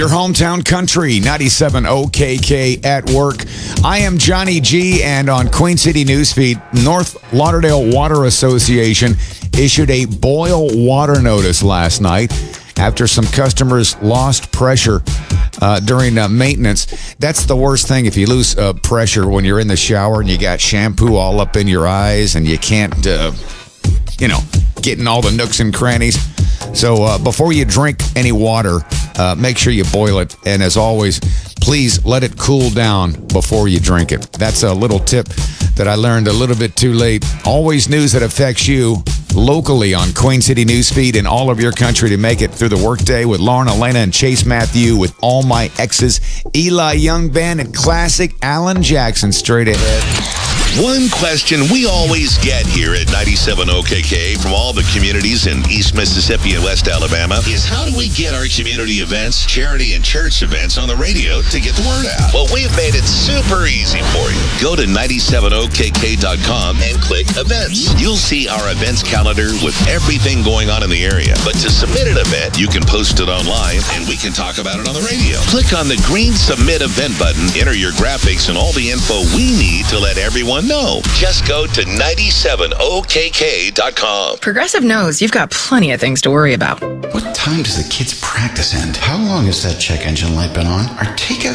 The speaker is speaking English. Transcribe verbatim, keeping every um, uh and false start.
your hometown country, ninety-seven O K K at work. I am Johnny G, and on Queen City Newsfeed, North Lauderdale Water Association issued a boil water notice last night after some customers lost pressure uh, during uh, maintenance. That's the worst thing, if you lose uh, pressure when you're in the shower and you got shampoo all up in your eyes and you can't, uh, you know, get in all the nooks and crannies. So uh, before you drink any water, uh, make sure you boil it. And as always, please let it cool down before you drink it. That's a little tip that I learned a little bit too late. Always news that affects you locally on Queen City Newsfeed and all of your country to make it through the workday with Lauren, Elena, and Chase Matthew with All My Exes, Eli Young Band, and classic Alan Jackson straight ahead. One question we always get here at ninety-seven O K K from all the communities in East Mississippi and West Alabama is how do we get our community events, charity and church events on the radio to get the word out? Well, we've made it super easy for you. Go to ninety-seven O K K dot com and click events. You'll see our events calendar with everything going on in the area. But to submit an event, you can post it online and we can talk about it on the radio. Click on the green submit event button, enter your graphics and all the info we need to let everyone know. Just go to ninety-seven O K K dot com. Progressive knows you've got plenty of things to worry about. What time does the kids' practice end? How long has that check engine light been on? Are takeout